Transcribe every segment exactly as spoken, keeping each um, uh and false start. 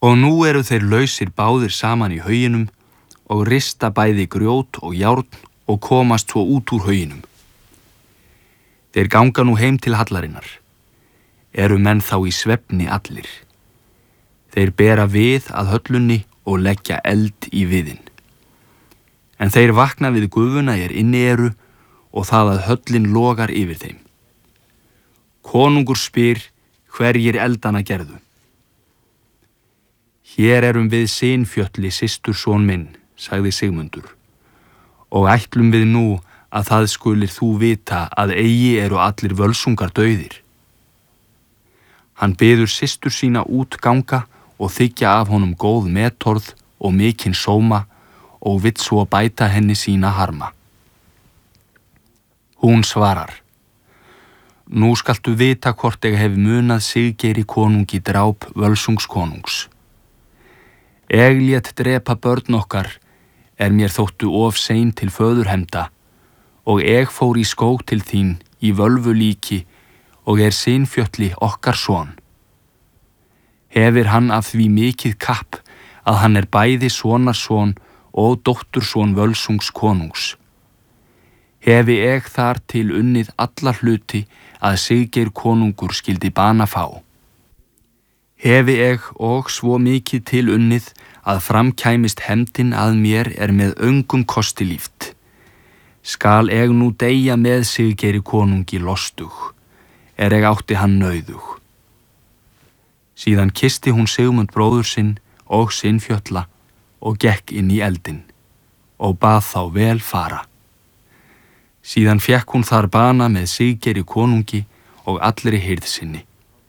Og nú eru þeir lausir báðir saman í hauginum og rista bæði grjót og járn og komast svo út úr hauginum. Þeir ganga nú heim til hallarinnar. Eru menn þá í svefni allir. Þeir bera við að höllunni og leggja eld í viðinn. En þeir vakna við gufuna er inni eru og það að höllin logar yfir þeim. Konungur spyr hverjir eldana gerðu. Hér erum við Sinfjötli, systursson minn, sagði Sigmundur, og ætlum við nú að það skulir þú vita að eigi eru allir völsungar dauðir. Hann biður systur sína út ganga og þykja af honum góð metorð og mikinn sóma og vill svo bæta henni sína harma. Hún svarar: Nú skaltu vita hvort ég hef munað Siggeiri konungi dráp völsungs konungs. Eg lét drepa börn okkar er mér þóttu of sein til föðurhemda og eg fór í skóg til þín í völvu líki og er Sinfjötli okkar son. Hefir hann af því mikið kapp að hann er bæði sonarson og dótturson völsungs konungs. Hefi eg þar til unnið alla hluti að Siggeir konungur skildi bana fá. Hefi eg og svo mikið til unnið að framkæmist hefndin að mér er með öngum kosti líft. Skal eg nú deyja með Siggeiri konungi lostug, er eg átti hann nauðug. Síðan kisti hún Sigmund bróður sinn og Sinfjötla og gekk inn í eldin og bað þá vel fara. Síðan fékk hún þar bana með Siggeiri konungi og allri hirð sinni.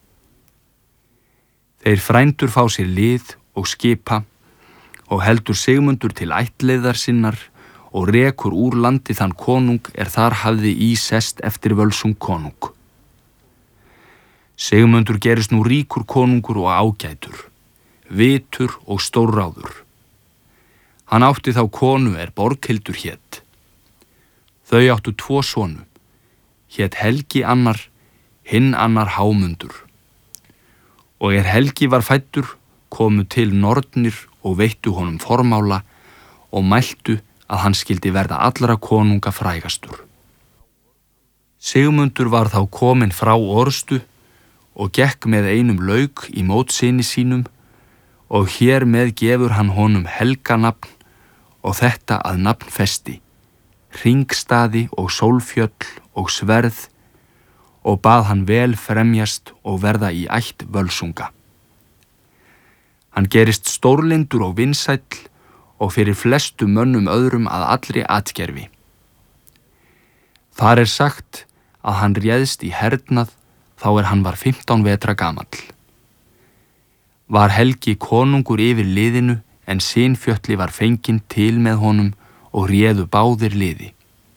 Þeir frændur fá sér lið og skipa og heldur Sigmundur til ættleiðar sinnar og rekur úr landi þann konung er þar hafði í sest eftir völsung konung. Sigmundur gerist nú ríkur konungur og ágætur, vitur og stórráður. Hann átti þá konu er Borghildur hét. Þau áttu tvo sonu, hét Helgi annar, hinn annar Hámundur. Og er Helgi var fæddur, komu til nornir og veittu honum formála og mæltu að hann skildi verða allra konunga frægastur. Sigmundur var þá kominn frá Orstu og gekk með einum lauk í mótsyni sínum og hér með gefur hann honum helganafn og þetta að nafnfesti, hringstaði og sólfjöll og sverð og bað hann vel fremjast og verða í ætt völsunga. Hann gerist stórlyndur og vinsæll og fyrir flestu mönnum öðrum að allri atgerfi. Þar er sagt að hann réðst í hernað þá er hann var fimmtán vetra gamall. Var Helgi konungur yfir liðinu en Sinfjötli var fenginn til með honum og réðu báðir liði.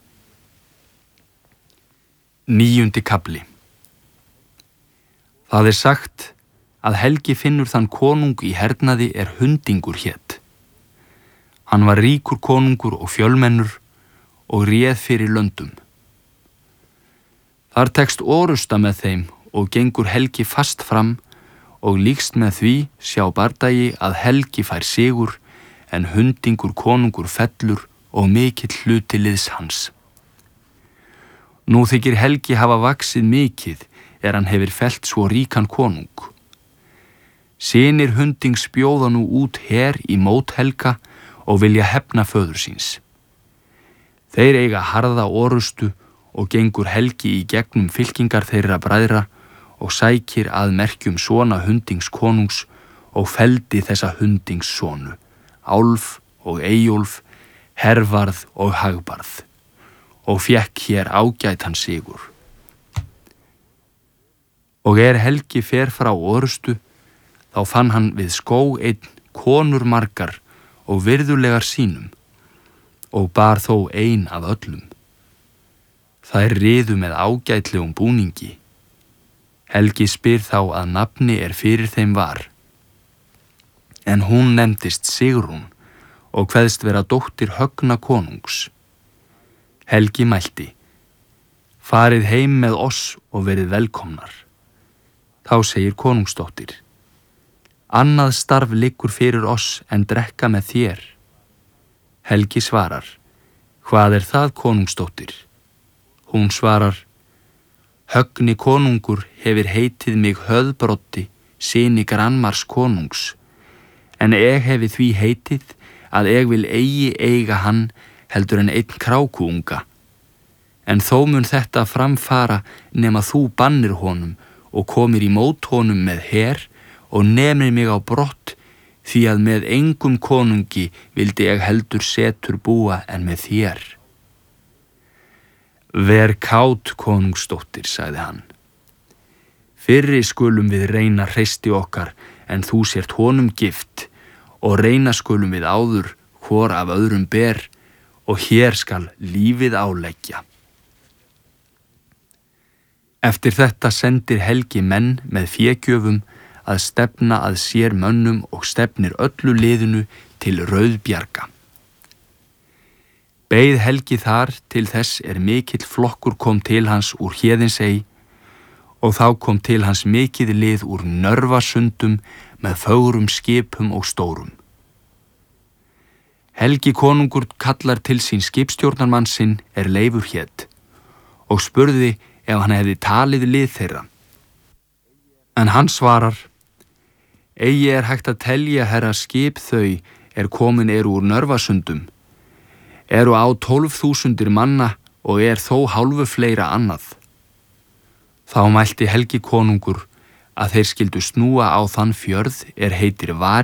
Níundi kafli. Það er sagt að Helgi finnur þann konung í hernaði er Hundingur hét. Hann var ríkur konungur og fjölmennur og réð fyrir löndum. Þar tekst orusta með þeim og gengur Helgi fast fram og líkst með því sjá bardagi að Helgi fær sigur en Hundingur konungur fellur og mikill hluti liðs hans. Nú þykir Helgi hafa vaxið mikið er hann hefur fellt svo ríkan konung. Synir Hundings bjóða nú út her í mót Helga og vilja hefna föður síns. Þeir eiga harða orustu og gengur Helgi í gegnum fylkingar þeirra bræðra og sækir að merkjum svona Hundings konungs og felldi þessa Hundings sonu, Álf og Eyjólf, Hervarð og Hagbarð, og fékk hér ágætan sigur. Og er Helgi fer frá orustu, þá fann hann við skóg einn konur margar og virðulegar sínum, og bar þó ein af öllum. Þær riðu með ágætlegum búningi. Helgi spyr þá að nafni er fyrir þeim var. En hún nefndist Sigrún og kveðst vera dóttir Högna konungs. Helgi mælti: Farið heim með oss og verið velkomnar. Þá segir konungsdóttir: Annað starf liggur fyrir oss en drekka með þér. Helgi svarar, hvað er það, konungsdóttir? Hún svarar, Högni konungur hefur heitið mig Höðbroddi, syni Granmars konungs, en eg hefi því heitið að eg vil eigi eiga hann heldur en einn krákuunga. En þó mun þetta framfara nema þú bannir honum og komir í mót honum með her og nemir mig á brott, því að með engum konungi vildi ég heldur setur búa en með þér. Ver kát, konungsdóttir, sagði hann. Fyrri skulum við reyna hreysti okkar en þú sért honum gift, og reyna skulum við áður hvor af öðrum ber, og hér skal lífið áleggja. Eftir þetta sendir Helgi menn með fégjöfum að stefna að sér mönnum og stefnir öllu liðinu til Rauðbjarga. Beið Helgi þar til þess er mikill flokkur kom til hans úr Héðinsey, og þá kom til hans mikið lið úr Nörvasundum með fögrum skipum og stórum. Helgi konungur kallar til sín skipstjórnarmann sinn er Leifur hét, og spurði ef hann hefði talið lið þeirra. En hann svarar, eigi er hægt að telja herra skip þau er komin eru úr Nörvasundum, eru á tólf þúsundir manna og er þó hálfu fleira annað. Þá mælti Helgi konungur að þeir skyldu snúa á þann fjörð er heitir Var